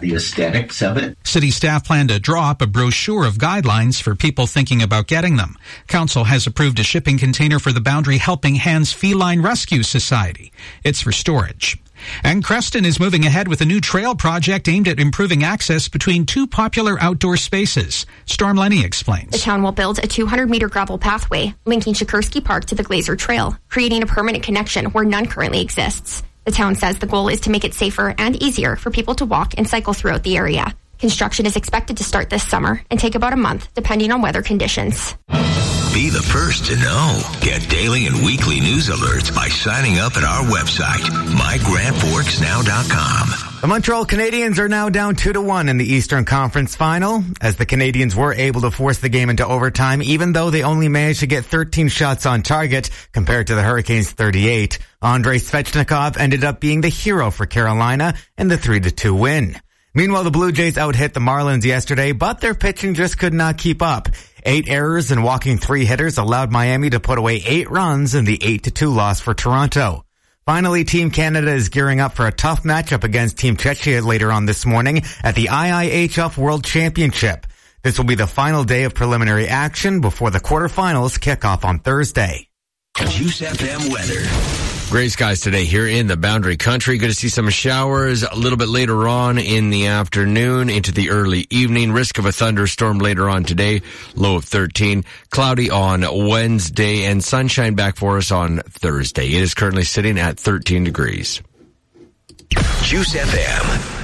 the aesthetics of it. City staff plan to draw up a brochure of guidelines for people thinking about getting them. Council has approved a shipping container for the Boundary Helping Hands Feline Rescue Society. It's for storage. And Creston is moving ahead with a new trail project aimed at improving access between two popular outdoor spaces. Storm Lenny explains. The town will build a 200-meter gravel pathway linking Shakursky Park to the Glazer Trail, creating a permanent connection where none currently exists. The town says the goal is to make it safer and easier for people to walk and cycle throughout the area. Construction is expected to start this summer and take about a month, depending on weather conditions. Be the first to know. Get daily and weekly news alerts by signing up at our website, mygrandforksnow.com. The Montreal Canadiens are now down 2-1 in the Eastern Conference Final, as the Canadiens were able to force the game into overtime, even though they only managed to get 13 shots on target compared to the Hurricanes' 38. Andrei Svechnikov ended up being the hero for Carolina in the 3-2 win. Meanwhile, the Blue Jays out-hit the Marlins yesterday, but their pitching just could not keep up. 8 errors and walking 3 hitters allowed Miami to put away 8 runs in the 8-2 loss for Toronto. Finally, Team Canada is gearing up for a tough matchup against Team Czechia later on this morning at the IIHF World Championship. This will be the final day of preliminary action before the quarterfinals kick off on Thursday. Juice FM weather. Gray skies today here in the Boundary Country. Going to see some showers a little bit later on in the afternoon into the early evening. Risk of a thunderstorm later on today. Low of 13. Cloudy on Wednesday and sunshine back for us on Thursday. It is currently sitting at 13 degrees. Juice FM.